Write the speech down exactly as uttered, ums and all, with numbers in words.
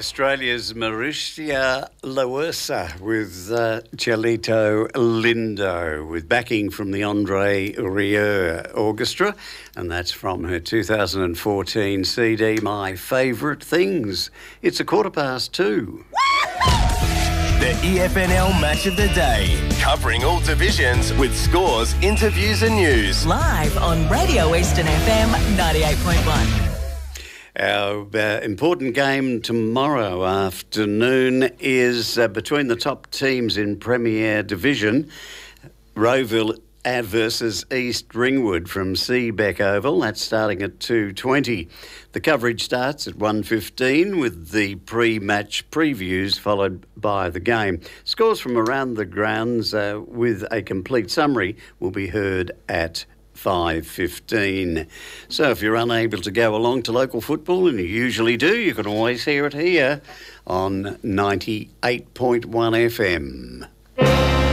Australia's Mauricia Loersa with uh, Chelito Lindo, with backing from the Andre Rieu Orchestra, and that's from her two thousand fourteen C D, My Favourite Things. It's a quarter past two. The E F N L Match of the Day, covering all divisions with scores, interviews and news. Live on Radio Eastern F M ninety-eight point one. Our uh, important game tomorrow afternoon is uh, between the top teams in Premier Division, Rowville versus East Ringwood from Seabeck Oval. That's starting at two twenty. The coverage starts at one fifteen with the pre-match previews followed by the game. Scores from around the grounds uh, with a complete summary will be heard at five fifteen. So if you're unable to go along to local football, and you usually do, you can always hear it here on ninety-eight point one F M.